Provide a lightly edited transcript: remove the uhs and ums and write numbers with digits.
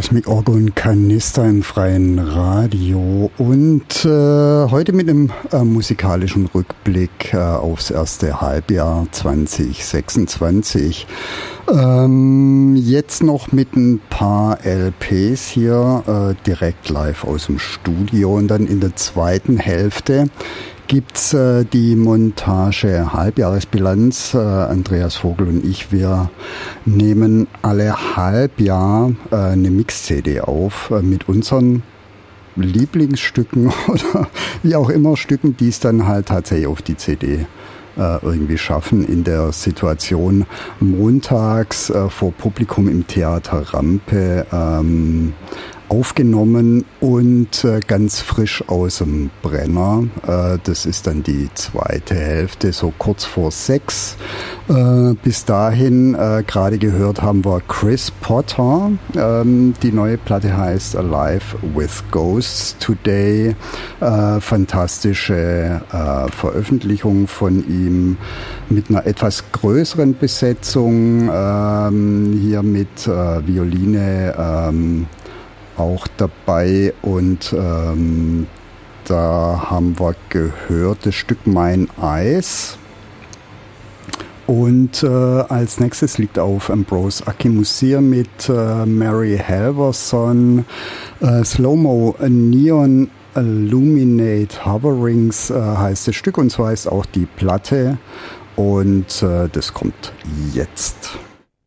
Cosmic Organ Kanister im freien Radio und heute mit einem musikalischen Rückblick aufs erste Halbjahr 2026. Jetzt noch mit ein paar LPs hier direkt live aus dem Studio und dann in der zweiten Hälfte gibt's die Montage Halbjahresbilanz. Andreas Vogel und ich, wir nehmen alle Halbjahr eine Mix-CD auf mit unseren Lieblingsstücken oder wie auch immer Stücken, die es dann halt tatsächlich auf die CD irgendwie schaffen. In der Situation montags vor Publikum im Theater Rampe aufgenommen und ganz frisch aus dem Brenner. Das ist dann die zweite Hälfte, so kurz vor 6. Bis dahin, gerade gehört haben wir Chris Potter. Die neue Platte heißt Alive with Ghosts Today. Fantastische Veröffentlichung von ihm mit einer etwas größeren Besetzung. Hier mit Violine auch dabei und da haben wir gehört das Stück Mein Eis und als nächstes liegt auf Ambrose Akinmusir mit Mary Halverson Slow-Mo Neon Illuminate Hoverings heißt das Stück und so heißt auch die Platte und das kommt jetzt.